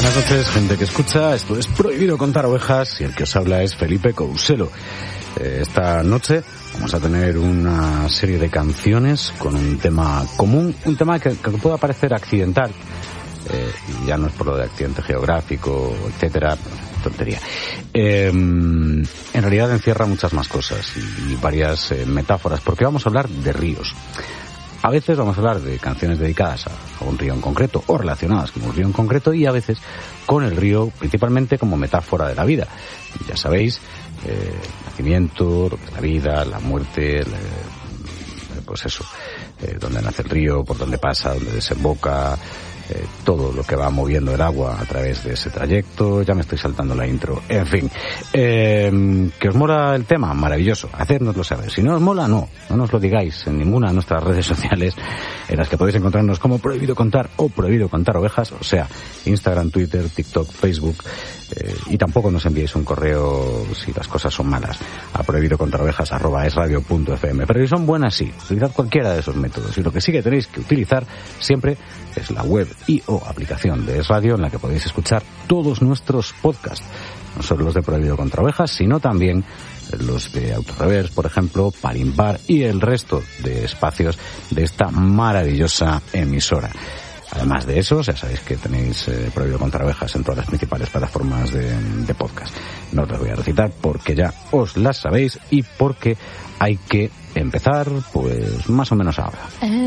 Buenas noches, gente que escucha. Esto es Prohibido Contar Ovejas y el que os habla es Felipe Couselo. Esta noche vamos a tener una serie de canciones con un tema común, un tema que pueda parecer accidental, y ya no es por lo de accidente geográfico, etcétera, tontería. En realidad encierra muchas más cosas y varias metáforas, porque vamos a hablar de ríos. A veces vamos a hablar de canciones dedicadas a un río en concreto o relacionadas con un río en concreto, y a veces con el río principalmente como metáfora de la vida. Ya sabéis, el nacimiento, lo que es la vida, la muerte, pues eso, dónde nace el río, por dónde pasa, dónde desemboca, todo lo que va moviendo el agua a través de ese trayecto. Ya me estoy saltando la intro. En fin, ¿que os mola el tema? Maravilloso, hacednoslo saber. Si no os mola, no nos lo digáis en ninguna de nuestras redes sociales, en las que podéis encontrarnos como Prohibido Contar o Prohibido Contar Ovejas, o sea, Instagram, Twitter, TikTok, Facebook, y tampoco nos enviéis un correo si las cosas son malas a prohibidocontarovejas@esradio.fm. Pero si son buenas, sí, utilizad cualquiera de esos métodos, y lo que sí que tenéis que utilizar siempre es la web y o aplicación de Es Radio, en la que podéis escuchar todos nuestros podcasts, no solo los de Prohibido Contar Ovejas, sino también los de Autorreverse, por ejemplo, Parimbar y el resto de espacios de esta maravillosa emisora. Además de eso, ya sabéis que tenéis Prohibido Contar Ovejas en todas las principales plataformas de podcast. No os las voy a recitar porque ya os las sabéis y porque hay que empezar, pues, más o menos ahora.